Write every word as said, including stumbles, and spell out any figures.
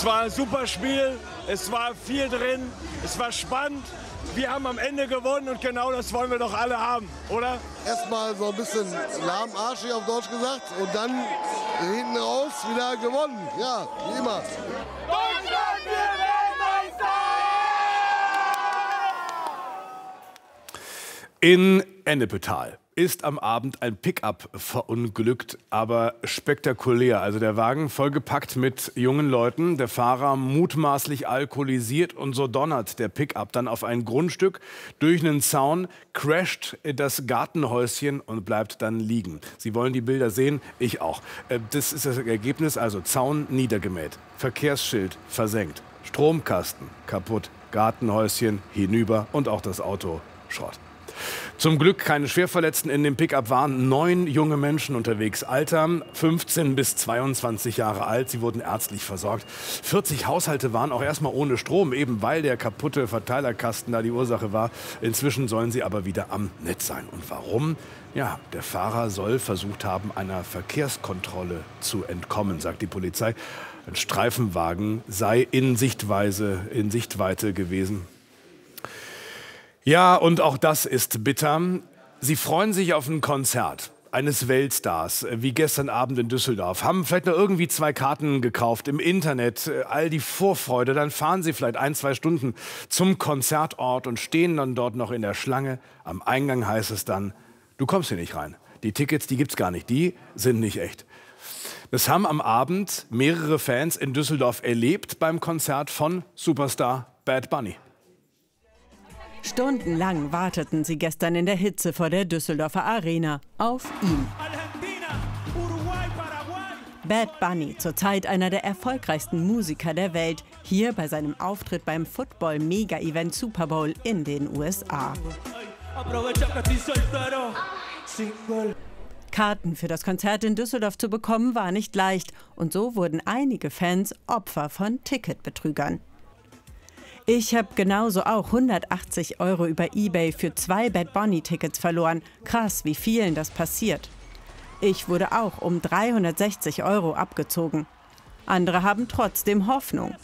Es war ein super Spiel, es war viel drin, es war spannend. Wir haben am Ende gewonnen und genau das wollen wir doch alle haben, oder? Erstmal so ein bisschen lahmarschig auf Deutsch gesagt und dann hinten raus wieder gewonnen. Ja, wie immer. Deutschland, wir Weltmeister! In Ennepetal ist am Abend ein Pickup verunglückt, aber spektakulär. Also der Wagen vollgepackt mit jungen Leuten, der Fahrer mutmaßlich alkoholisiert und so donnert der Pickup dann auf ein Grundstück durch einen Zaun, crasht das Gartenhäuschen und bleibt dann liegen. Sie wollen die Bilder sehen, ich auch. Das ist das Ergebnis, also Zaun niedergemäht, Verkehrsschild versenkt, Stromkasten kaputt, Gartenhäuschen hinüber und auch das Auto Schrott. Zum Glück keine Schwerverletzten. In dem Pickup waren neun junge Menschen unterwegs. Alter fünfzehn bis zweiundzwanzig Jahre alt. Sie wurden ärztlich versorgt. vierzig Haushalte waren auch erstmal ohne Strom, eben weil der kaputte Verteilerkasten da die Ursache war. Inzwischen sollen sie aber wieder am Netz sein. Und warum? Ja, der Fahrer soll versucht haben, einer Verkehrskontrolle zu entkommen, sagt die Polizei. Ein Streifenwagen sei in Sichtweise, in Sichtweite gewesen. Ja, und auch das ist bitter. Sie freuen sich auf ein Konzert eines Weltstars, wie gestern Abend in Düsseldorf, haben vielleicht noch irgendwie zwei Karten gekauft im Internet, all die Vorfreude, dann fahren sie vielleicht ein, zwei Stunden zum Konzertort und stehen dann dort noch in der Schlange. Am Eingang heißt es dann, du kommst hier nicht rein. Die Tickets, die gibt's gar nicht, die sind nicht echt. Das haben am Abend mehrere Fans in Düsseldorf erlebt beim Konzert von Superstar Bad Bunny. Stundenlang warteten sie gestern in der Hitze vor der Düsseldorfer Arena auf ihn. Bad Bunny, zurzeit einer der erfolgreichsten Musiker der Welt, hier bei seinem Auftritt beim Football-Mega-Event Super Bowl in den U S A. Karten für das Konzert in Düsseldorf zu bekommen, war nicht leicht. Und so wurden einige Fans Opfer von Ticketbetrügern. Ich habe genauso auch hundertachtzig Euro über eBay für zwei Bad Bunny-Tickets verloren. Krass, wie vielen das passiert. Ich wurde auch um dreihundertsechzig Euro abgezogen. Andere haben trotzdem Hoffnung.